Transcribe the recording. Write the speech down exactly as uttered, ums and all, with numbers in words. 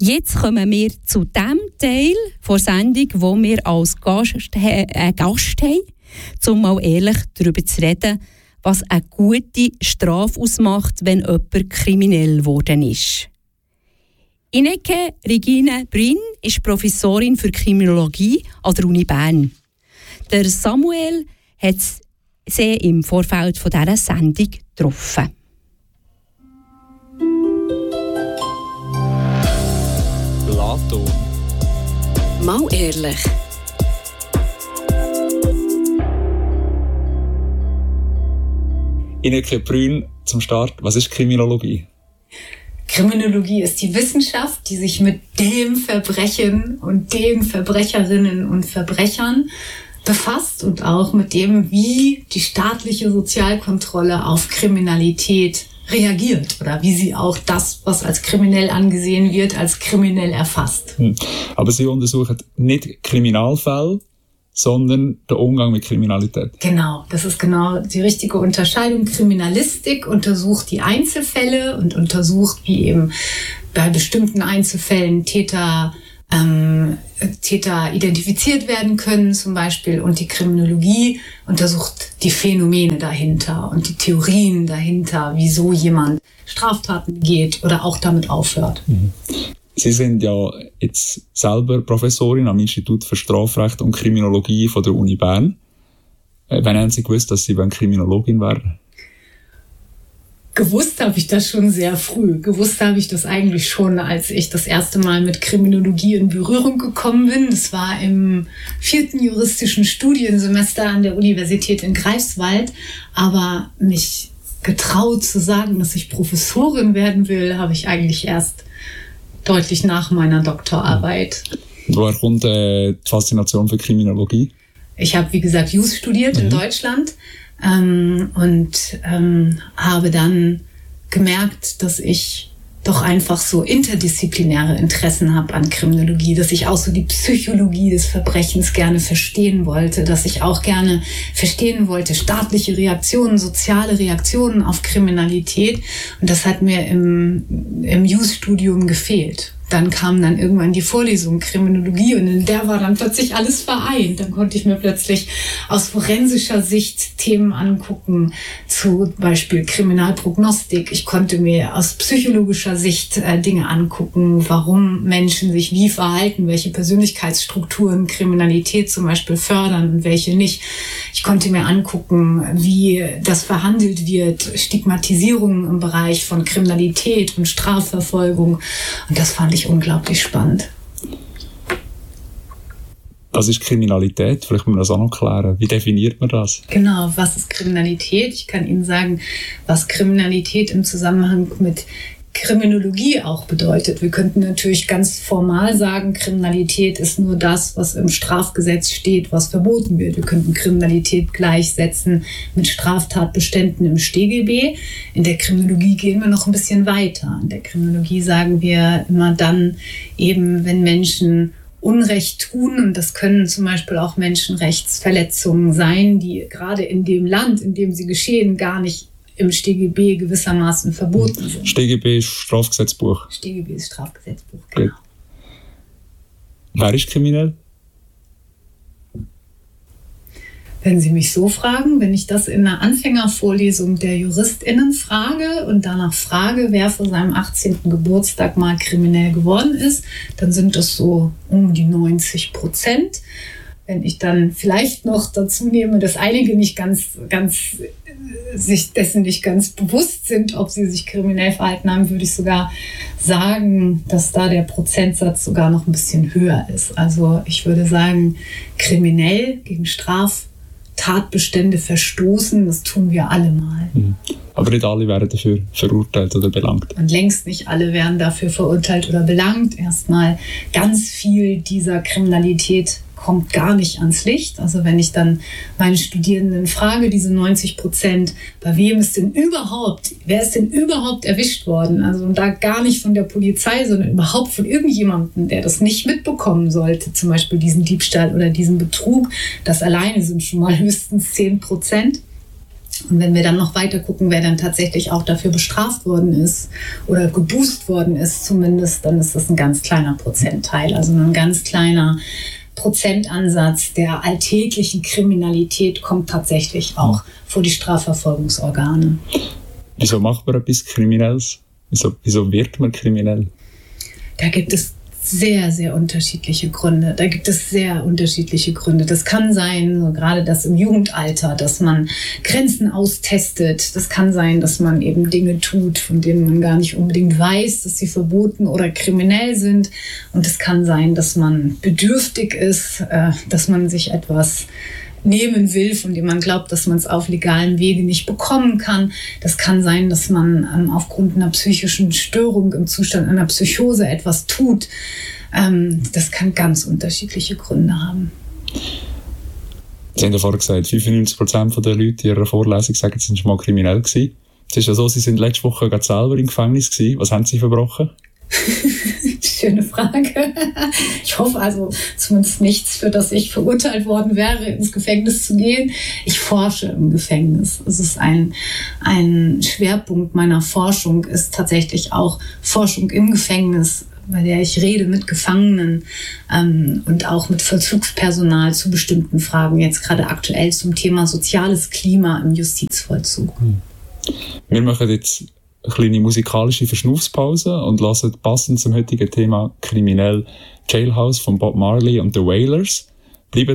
Jetzt kommen wir zu dem Teil der Sendung, wo wir als Gast, äh, Gast haben, um mal ehrlich darüber zu reden, was eine gute Strafe ausmacht, wenn jemand kriminell geworden ist. Ineke Regine Brünn ist Professorin für Kriminologie an der Uni Bern. Der Samuel hat sie im Vorfeld von dieser Sendung getroffen. Plato. Mal ehrlich. Ineke Brünn, zum Start, was ist Kriminologie? Kriminologie ist die Wissenschaft, die sich mit dem Verbrechen und den Verbrecherinnen und Verbrechern befasst und auch mit dem, wie die staatliche Sozialkontrolle auf Kriminalität reagiert oder wie sie auch das, was als kriminell angesehen wird, als kriminell erfasst. Hm. Aber Sie untersuchen nicht Kriminalfälle, sondern den Umgang mit Kriminalität. Genau, das ist genau die richtige Unterscheidung. Kriminalistik untersucht die Einzelfälle und untersucht, wie eben bei bestimmten Einzelfällen Täter ähm, Täter identifiziert werden können zum Beispiel. Und die Kriminologie untersucht die Phänomene dahinter und die Theorien dahinter, wieso jemand Straftaten begeht oder auch damit aufhört. Mhm. Sie sind ja jetzt selber Professorin am Institut für Strafrecht und Kriminologie von der Uni Bern. Äh, wann haben Sie gewusst, dass Sie Kriminologin werden? Gewusst habe ich das schon sehr früh. Gewusst habe ich das eigentlich schon, als ich das erste Mal mit Kriminologie in Berührung gekommen bin. Das war im vierten juristischen Studiensemester an der Universität in Greifswald. Aber mich getraut zu sagen, dass ich Professorin werden will, habe ich eigentlich erst deutlich nach meiner Doktorarbeit. Woher kommt äh, die Faszination für Kriminologie? Ich habe, wie gesagt, Jus studiert mhm. in Deutschland. Ähm, und ähm, habe dann gemerkt, dass ich doch einfach so interdisziplinäre Interessen habe an Kriminologie, dass ich auch so die Psychologie des Verbrechens gerne verstehen wollte, dass ich auch gerne verstehen wollte, staatliche Reaktionen, soziale Reaktionen auf Kriminalität. Und das hat mir im, im Jus-Studium gefehlt. Dann kam dann irgendwann die Vorlesung Kriminologie und in der war dann plötzlich alles vereint. Dann konnte ich mir plötzlich aus forensischer Sicht Themen angucken, zum Beispiel Kriminalprognostik. Ich konnte mir aus psychologischer Sicht äh, Dinge angucken, warum Menschen sich wie verhalten, welche Persönlichkeitsstrukturen Kriminalität zum Beispiel fördern und welche nicht. Ich konnte mir angucken, wie das verhandelt wird, Stigmatisierung im Bereich von Kriminalität und Strafverfolgung. Und das fand ich unglaublich spannend. Was ist Kriminalität? Vielleicht muss man das auch noch klären. Wie definiert man das? Genau, was ist Kriminalität? Ich kann Ihnen sagen, was Kriminalität im Zusammenhang mit Kriminologie auch bedeutet. Wir könnten natürlich ganz formal sagen, Kriminalität ist nur das, was im Strafgesetz steht, was verboten wird. Wir könnten Kriminalität gleichsetzen mit Straftatbeständen im S t G B. In der Kriminologie gehen wir noch ein bisschen weiter. In der Kriminologie sagen wir immer dann eben, wenn Menschen Unrecht tun, und das können zum Beispiel auch Menschenrechtsverletzungen sein, die gerade in dem Land, in dem sie geschehen, gar nicht im S t G B gewissermaßen verboten sind. S t G B ist Strafgesetzbuch. S t G B ist Strafgesetzbuch, genau. Okay. Wer ist kriminell? Wenn Sie mich so fragen, wenn ich das in einer Anfängervorlesung der JuristInnen frage und danach frage, wer vor seinem achtzehnten Geburtstag mal kriminell geworden ist, dann sind das so um die neunzig Prozent. Wenn ich dann vielleicht noch dazu nehme, dass einige nicht ganz, ganz, sich dessen nicht ganz bewusst sind, ob sie sich kriminell verhalten haben, würde ich sogar sagen, dass da der Prozentsatz sogar noch ein bisschen höher ist. Also ich würde sagen, kriminell gegen Straftatbestände verstoßen, das tun wir alle mal. Aber nicht alle werden dafür verurteilt oder belangt. Und längst nicht alle werden dafür verurteilt oder belangt. Erstmal ganz viel dieser Kriminalität kommt gar nicht ans Licht. Also wenn ich dann meine Studierenden frage, diese neunzig Prozent, bei wem ist denn überhaupt, wer ist denn überhaupt erwischt worden? Also und da gar nicht von der Polizei, sondern überhaupt von irgendjemandem, der das nicht mitbekommen sollte, zum Beispiel diesen Diebstahl oder diesen Betrug. Das alleine sind schon mal höchstens zehn Prozent. Und wenn wir dann noch weiter gucken, wer dann tatsächlich auch dafür bestraft worden ist oder geboost worden ist zumindest, dann ist das ein ganz kleiner Prozentteil, also ein ganz kleiner Prozentansatz der alltäglichen Kriminalität kommt tatsächlich auch vor die Strafverfolgungsorgane. Wieso macht man etwas Kriminelles? Wieso, wieso wird man kriminell? Da gibt es sehr, sehr unterschiedliche Gründe. Da gibt es sehr unterschiedliche Gründe. Das kann sein, so gerade das im Jugendalter, dass man Grenzen austestet. Das kann sein, dass man eben Dinge tut, von denen man gar nicht unbedingt weiß, dass sie verboten oder kriminell sind. Und es kann sein, dass man bedürftig ist, äh, dass man sich etwas nehmen will, von dem man glaubt, dass man es auf legalem Wege nicht bekommen kann. Das kann sein, dass man ähm, aufgrund einer psychischen Störung im Zustand einer Psychose etwas tut. Ähm, das kann ganz unterschiedliche Gründe haben. Sie haben ja vorhin gesagt, fünfundneunzig Prozent der Leute in Ihrer Vorlesung sagen, sie sind schon mal kriminell gewesen. Es ist ja so, Sie sind letzte Woche gerade selber im Gefängnis gewesen. Was haben Sie verbrochen? Schöne Frage. Ich hoffe also zumindest nichts, für das ich verurteilt worden wäre, ins Gefängnis zu gehen. Ich forsche im Gefängnis. Es ist ein, ein Schwerpunkt meiner Forschung, ist tatsächlich auch Forschung im Gefängnis, bei der ich rede mit Gefangenen ähm, und auch mit Vollzugspersonal zu bestimmten Fragen, jetzt gerade aktuell zum Thema soziales Klima im Justizvollzug. Wir machen jetzt eine kleine musikalische Verschnaufspause und lassen passend zum heutigen Thema kriminell Jailhouse von Bob Marley und The Wailers.